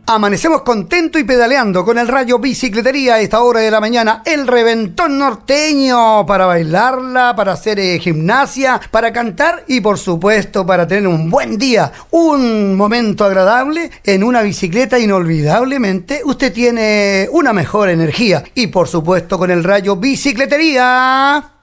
Amanecemos contento y pedaleando con el Rayo Bicicletería a esta hora de la mañana. El reventón norteño para bailarla, para hacer gimnasia, para cantar y por supuesto para tener un buen día, un momento agradable en una bicicleta. Inolvidablemente usted tiene una mejor energía y por supuesto con el Rayo Bicicletería.